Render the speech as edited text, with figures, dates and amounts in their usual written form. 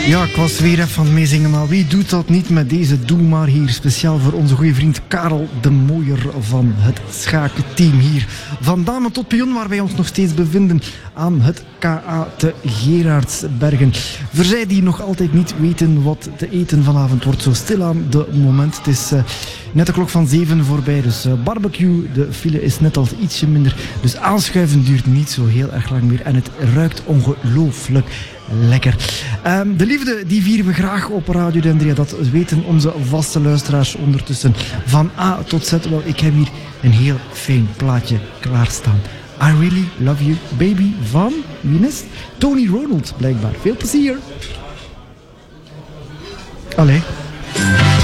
Ja, ik was weer even aan het meezingen, maar wie doet dat niet met deze Doe Maar hier? Speciaal voor onze goede vriend Karel de Mooier van het schakenteam hier. Van Dame tot Pion, waar wij ons nog steeds bevinden aan het KA te Gerardsbergen. Voor zij die nog altijd niet weten wat te eten vanavond wordt, zo stilaan de moment. Het is net de klok van 7 voorbij, dus barbecue, de file is net al ietsje minder. Dus aanschuiven duurt niet zo heel erg lang meer en het ruikt ongelooflijk lekker. De liefde die vieren we graag op Radio Dendria. Dat weten onze vaste luisteraars ondertussen. Van A tot Z. Wel, ik heb hier een heel fijn plaatje klaarstaan. I Really Love You Baby van, wie is het? Tony Ronald, blijkbaar. Veel plezier. Allee.